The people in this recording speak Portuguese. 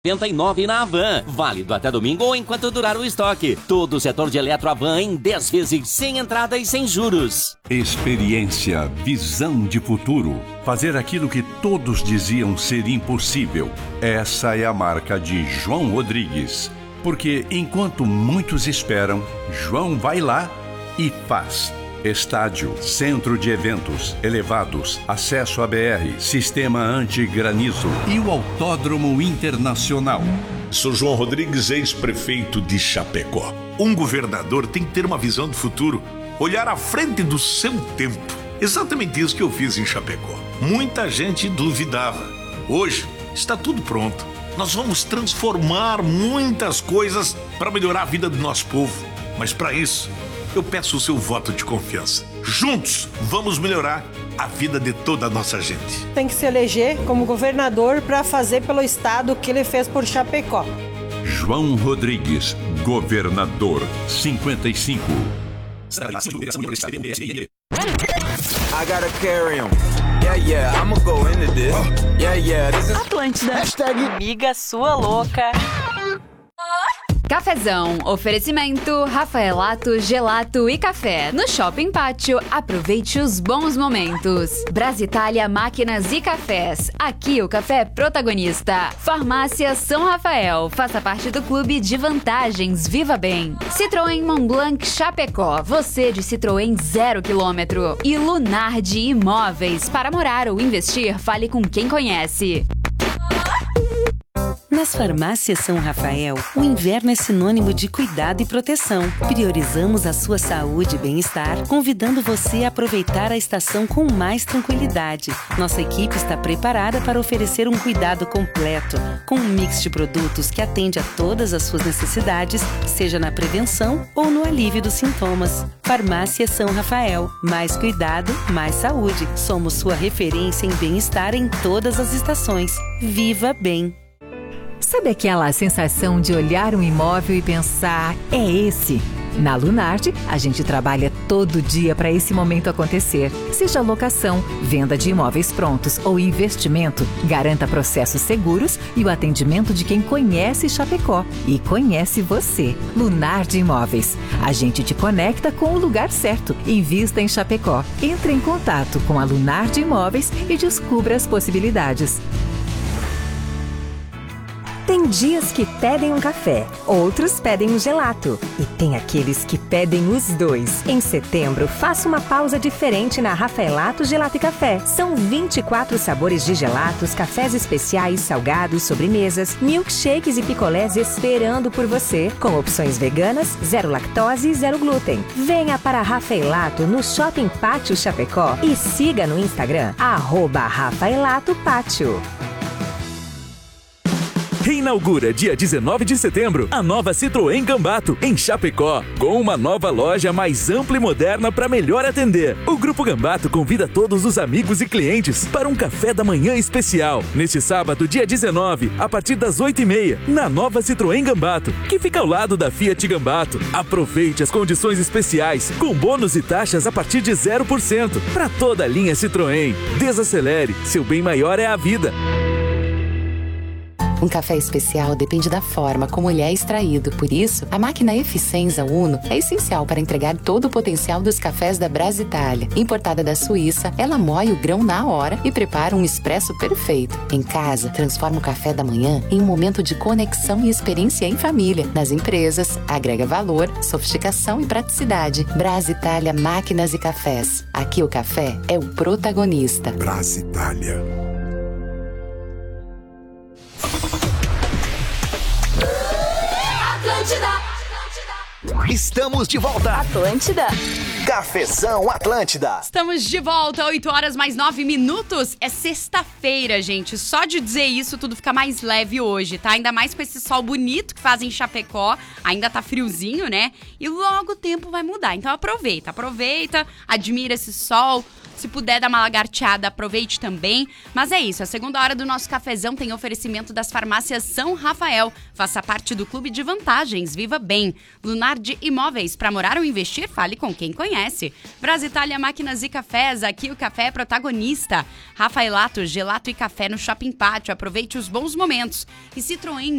R$99 na Havan. Válido até domingo ou enquanto durar o estoque. Todo o setor de eletro Havan em 10 vezes sem entrada e sem juros. Experiência, visão de futuro. Fazer aquilo que todos diziam ser impossível. Essa é a marca de João Rodrigues. Porque enquanto muitos esperam, João vai lá e faz. Estádio, centro de eventos, elevados, acesso à BR, sistema anti-granizo e o Autódromo Internacional. Sou João Rodrigues, ex-prefeito de Chapecó. Um governador tem que ter uma visão do futuro, olhar à frente do seu tempo. Exatamente isso que eu fiz em Chapecó. Muita gente duvidava. Hoje está tudo pronto. Nós vamos transformar muitas coisas para melhorar a vida do nosso povo. Mas para isso, eu peço o seu voto de confiança. Juntos, vamos melhorar a vida de toda a nossa gente. Tem que se eleger como governador para fazer pelo estado o que ele fez por Chapecó. João Rodrigues, governador, 55. I gotta carry him. Yeah, I'ma go into this. Yeah, this is Atlântida. Amiga sua louca. Cafezão, oferecimento, Rafaelato, gelato e café. No Shopping Pátio, aproveite os bons momentos. Brasitália Máquinas e Cafés, aqui o café é protagonista. Farmácia São Rafael, faça parte do clube de vantagens, viva bem. Citroën Montblanc Chapecó, você de Citroën 0 km. E Lunardi Imóveis, para morar ou investir, fale com quem conhece. Nas farmácias São Rafael, o inverno é sinônimo de cuidado e proteção. Priorizamos a sua saúde e bem-estar, convidando você a aproveitar a estação com mais tranquilidade. Nossa equipe está preparada para oferecer um cuidado completo, com um mix de produtos que atende a todas as suas necessidades, seja na prevenção ou no alívio dos sintomas. Farmácia São Rafael. Mais cuidado, mais saúde. Somos sua referência em bem-estar em todas as estações. Viva bem! Sabe aquela sensação de olhar um imóvel e pensar, é esse? Na Lunardi, a gente trabalha todo dia para esse momento acontecer. Seja locação, venda de imóveis prontos ou investimento, garanta processos seguros e o atendimento de quem conhece Chapecó e conhece você. Lunardi Imóveis. A gente te conecta com o lugar certo. Invista em Chapecó. Entre em contato com a Lunardi Imóveis e descubra as possibilidades. Tem dias que pedem um café, outros pedem um gelato e tem aqueles que pedem os dois. Em setembro, faça uma pausa diferente na Rafaelato Gelato e Café. São 24 sabores de gelatos, cafés especiais, salgados, sobremesas, milkshakes e picolés esperando por você, com opções veganas, zero lactose e zero glúten. Venha para a Rafaelato no Shopping Pátio Chapecó e siga no Instagram, @RafaelatoPátio. Reinaugura dia 19 de setembro a nova Citroën Gambato em Chapecó, com uma nova loja mais ampla e moderna para melhor atender. O Grupo Gambato convida todos os amigos e clientes para um café da manhã especial neste sábado, dia 19, a partir das 8h30, na nova Citroën Gambato, que fica ao lado da Fiat Gambato. Aproveite as condições especiais, com bônus e taxas a partir de 0% para toda a linha Citroën. Desacelere, seu bem maior é a vida. Um café especial depende da forma como ele é extraído. Por isso, a máquina Eficienza Uno é essencial para entregar todo o potencial dos cafés da Brasitália. Importada da Suíça, ela moe o grão na hora e prepara um expresso perfeito. Em casa, transforma o café da manhã em um momento de conexão e experiência em família. Nas empresas, agrega valor, sofisticação e praticidade. Brasitália Máquinas e Cafés. Aqui o café é o protagonista. Brasitália. Estamos de volta. Atlântida. Cafezão Atlântida. Estamos de volta, 8h09. É sexta-feira, gente. Só de dizer isso, tudo fica mais leve hoje, tá? Ainda mais com esse sol bonito que faz em Chapecó. Ainda tá friozinho, né? E logo o tempo vai mudar. Então aproveita, admira esse sol. Se puder dar uma lagarteada, aproveite também. Mas é isso, a segunda hora do nosso cafezão tem oferecimento das farmácias São Rafael. Faça parte do clube de vantagens, viva bem. Lunardi Imóveis, para morar ou investir, fale com quem conhece. Brasitália Máquinas e Cafés, aqui o café é protagonista. Rafaelato, gelato e café no Shopping Pátio, aproveite os bons momentos. E Citroën